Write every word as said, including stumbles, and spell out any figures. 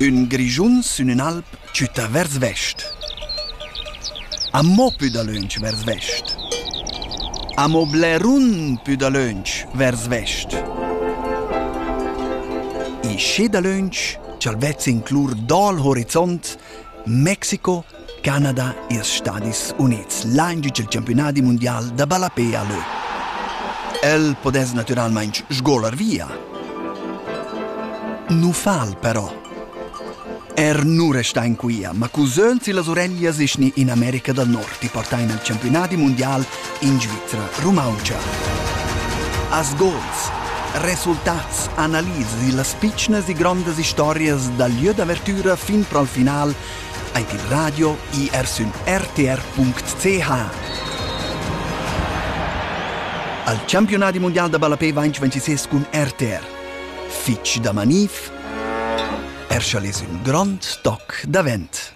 Un grigiun sün un'alp ciüta vers vest. A mo pü da lunch vers vest. A mo blerun pü da lunch vers vest. I sche da lunch c'al vezza inclur dal horizont Mexico, Canada e Stati Units, l'any del campionati mondial da balapé a lö. El podes naturalmente sgolar via. Nu fal però. Er nu resta in quia, ma cusölzi las oreglias isni in America del Nord ti portain al campionati mondial in Svizzera, Rumauncia. As goals, resultats, analisi di las piccnas e grandes historias dal lieu d'avertura fin pro al final ai il radio i er sun r t r punct c h. Al campionati mondial da balapé ventiventisei con R T R. Fitch da manif, er schales un grand toc da vent.